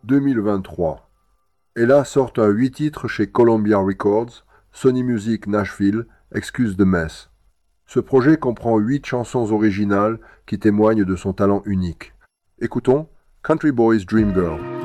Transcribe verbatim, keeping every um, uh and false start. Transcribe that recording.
deux mille vingt-trois. Ella sort un huit titres chez Columbia Records, Sony Music Nashville, Excuse de Mess. Ce projet comprend huit chansons originales qui témoignent de son talent unique. Écoutons Country Boy's Dream Girl.